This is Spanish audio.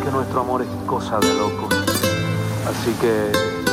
que nuestro amor es cosa de locos. Así que